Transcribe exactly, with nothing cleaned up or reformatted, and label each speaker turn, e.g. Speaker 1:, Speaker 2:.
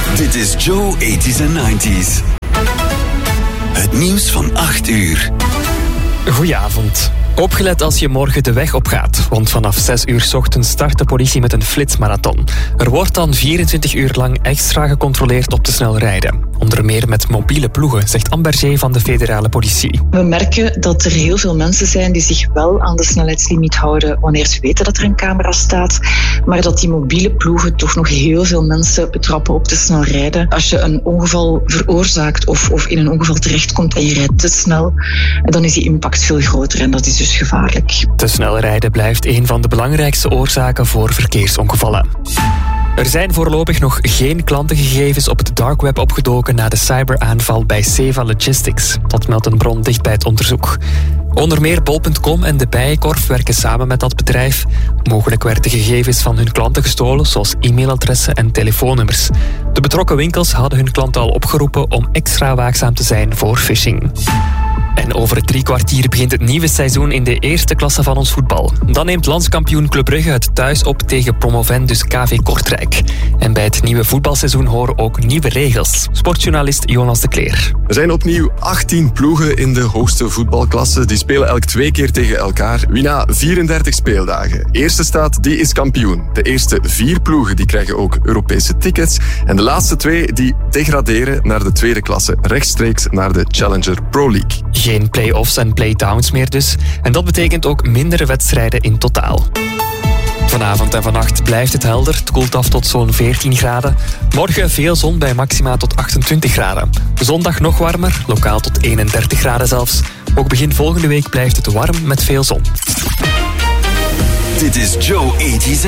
Speaker 1: Dit is Joe eighties en nineties. Het nieuws van acht uur.
Speaker 2: Goedenavond. Opgelet als je morgen de weg opgaat, want vanaf zes uur 's ochtends start de politie met een flitsmarathon. Er wordt dan vierentwintig uur lang extra gecontroleerd op de snelrijden. Onder meer met mobiele ploegen, zegt Amber G. van de federale politie.
Speaker 3: We merken dat er heel veel mensen zijn die zich wel aan de snelheidslimiet houden wanneer ze weten dat er een camera staat, maar dat die mobiele ploegen toch nog heel veel mensen betrappen op te snel rijden. Als je een ongeval veroorzaakt of, of in een ongeval terechtkomt en je rijdt te snel, dan is die impact veel groter en dat is dus gevaarlijk.
Speaker 2: Te snel rijden blijft een van de belangrijkste oorzaken voor verkeersongevallen. Er zijn voorlopig nog geen klantengegevens op het dark web opgedoken na de cyberaanval bij Seva Logistics. Dat meldt een bron dicht bij het onderzoek. Onder meer bol punt com en de Bijenkorf werken samen met dat bedrijf. Mogelijk werden de gegevens van hun klanten gestolen, zoals e-mailadressen en telefoonnummers. De betrokken winkels hadden hun klanten al opgeroepen om extra waakzaam te zijn voor phishing. En over drie kwartier begint het nieuwe seizoen in de eerste klasse van ons voetbal. Dan neemt landskampioen Club Brugge het thuis op tegen promovendus K V Kortrijk. En bij het nieuwe voetbalseizoen horen ook nieuwe regels. Sportjournalist Jonas de Kleer.
Speaker 4: Er zijn opnieuw achttien ploegen in de hoogste voetbalklasse. Die spelen elk twee keer tegen elkaar. Wie na vierendertig speeldagen eerste staat, die is kampioen. De eerste vier ploegen die krijgen ook Europese tickets. En de laatste twee die degraderen naar de tweede klasse. Rechtstreeks naar de Challenger Pro League.
Speaker 2: Geen play-offs en play-downs meer dus. En dat betekent ook minder wedstrijden in totaal. Vanavond en vannacht blijft het helder. Het koelt af tot zo'n veertien graden. Morgen veel zon bij maxima tot achtentwintig graden. Zondag nog warmer, lokaal tot eenendertig graden zelfs. Ook begin volgende week blijft het warm met veel zon.
Speaker 1: Dit is Joe eighties